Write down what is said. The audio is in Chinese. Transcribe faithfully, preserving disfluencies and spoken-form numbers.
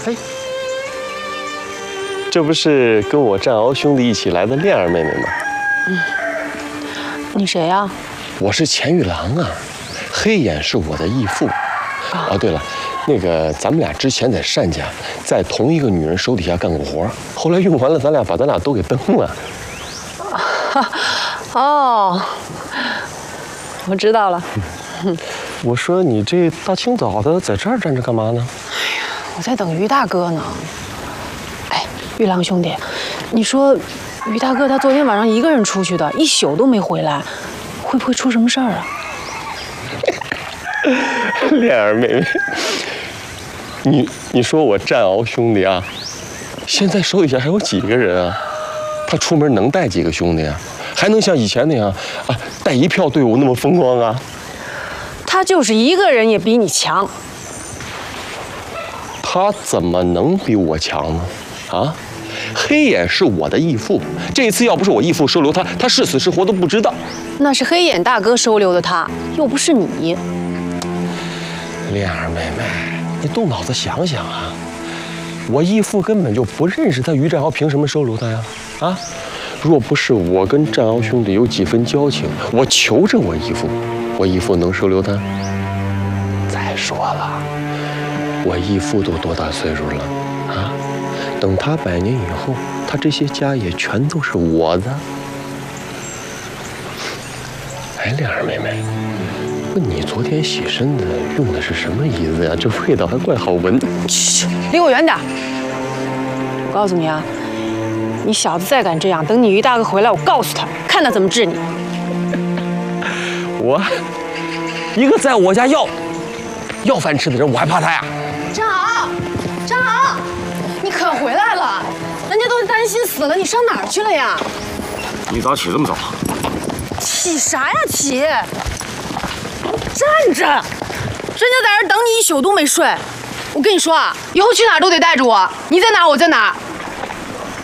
嘿，这不是跟我战鳌兄弟一起来的恋儿妹妹吗？ 嗯，你谁呀？ 我是钱玉郎啊，黑眼是我的义父。哦，对了，那个咱们俩之前在单家，在同一个女人手底下干过活，后来用完了，咱俩把咱俩都给蹬了。 哦，我知道了。 我说你这大清早的在这儿站着干嘛呢？ 哎呀，我在等于大哥呢。哎，玉郎兄弟，你说于大哥他昨天晚上一个人出去的，一宿都没回来，会不会出什么事儿啊？ 恋儿妹妹，你你说我战鳌兄弟啊，现在手底下还有几个人啊？他出门能带几个兄弟啊？还能像以前那样啊，带一票队伍那么风光啊？ 他就是一个人也比你强。 他怎么能比我强呢？啊？黑眼是我的义父，这次要不是我义父收留他，他是死是活都不知道。 那是黑眼大哥收留的他，又不是你。 恋儿妹妹，你动脑子想想啊！我义父根本就不认识他，于战鳌凭什么收留他呀？啊！若不是我跟战鳌兄弟有几分交情，我求着我义父，我义父能收留他？再说了，我义父都多大岁数了啊？等他百年以后，他这些家业全都是我的。哎，恋儿妹妹，问你昨天洗身的用的是什么椅子呀？这味道还怪好闻。 嘘，离我远点！我告诉你啊，你小子再敢这样，等你于大哥回来，我告诉他，看他怎么治你。 我一个在我家要要饭吃的人，我还怕他呀？ 张昂，张昂，你可回来了，人家都担心死了，你上哪儿去了呀？ 你咋起这么早？ 起啥呀起？站着，人家在这等你一宿都没睡。我跟你说啊，以后去哪儿都得带着我，你在哪儿我在哪儿。